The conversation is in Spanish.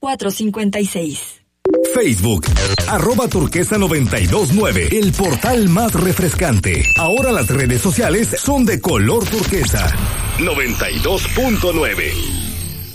3456. Facebook, @turquesa929, el portal más refrescante. Ahora las redes sociales son de color turquesa. 92.9.